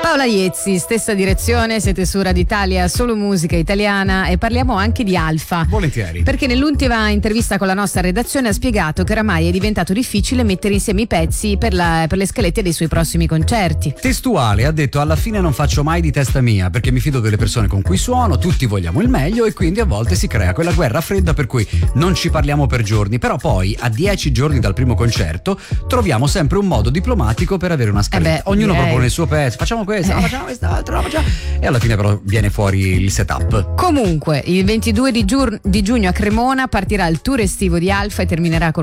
Paola Iezzi, stessa direzione, siete su Radio Italia, solo musica italiana, e parliamo anche di Alfa. Volentieri. Perché nell'ultima intervista con la nostra redazione ha spiegato che oramai è diventato difficile mettere insieme i pezzi per le scalette dei suoi prossimi concerti. Testuale, ha detto: alla fine non faccio mai di testa mia, perché mi fido delle persone con cui suono, tutti vogliamo il meglio, e quindi a volte si crea quella guerra fredda per cui non ci parliamo per giorni, però poi a 10 giorni dal primo concerto troviamo sempre un modo diplomatico per avere una scaletta. Ognuno propone il suo pezzo, facciamo questo, no, facciamo quest'altro, no, facciamo... e alla fine però viene fuori il setup. Comunque il 22 di giugno a Cremona partirà il tour estivo di Alfa e terminerà con